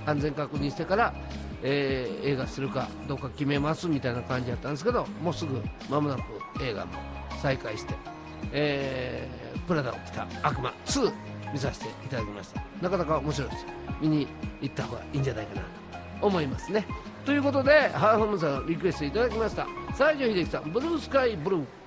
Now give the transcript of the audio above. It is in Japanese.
安全確認してから、映画するかどうか決めますみたいな感じだったんですけど、もうすぐ間もなく映画も再開して、プラダを着た悪魔2見させていただきました。なかなか面白いです。見に行った方がいいんじゃないかなと思いますね。ということでハーフムーンさんのリクエストいただきました西城秀樹さん、ブルースカイブルー。